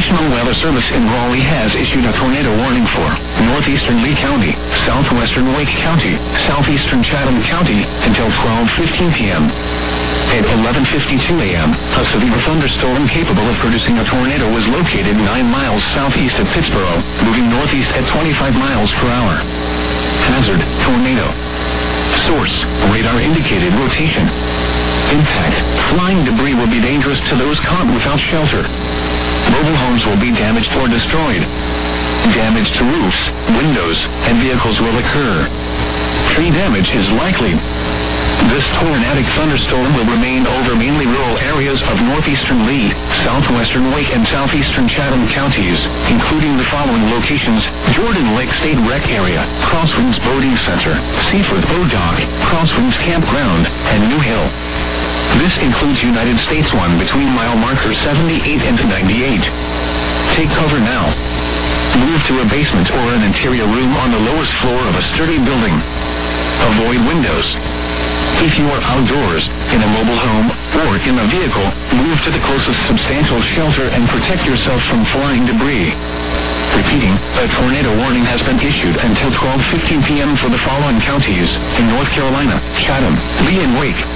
National Weather Service in Raleigh has issued a tornado warning for northeastern Lee County, southwestern Wake County, southeastern Chatham County, until 12:15 p.m. At 11:52 a.m., a severe thunderstorm capable of producing a tornado was located 9 miles southeast of Pittsboro, moving northeast at 25 miles per hour. Hazard, tornado. Source, radar indicated rotation. Impact, flying debris will be dangerous to those caught without shelter. Mobile homes will be damaged or destroyed. Damage to roofs, windows, and vehicles will occur. Tree damage is likely. This tornadic thunderstorm will remain over mainly rural areas of northeastern Lee, southwestern Wake, and southeastern Chatham counties, including the following locations: Jordan Lake State Rec Area, Crosswinds Boating Center, Seaford Boat Dock, Crosswinds Campground, and New Hill. This includes United States 1 between mile markers 78 and 98. Take cover now. Move to a basement or an interior room on the lowest floor of a sturdy building. Avoid windows. If you are outdoors, in a mobile home, or in a vehicle, move to the closest substantial shelter and protect yourself from flying debris. Repeating, a tornado warning has been issued until 12:15 p.m. for the following counties: in North Carolina, Chatham, Lee and Wake,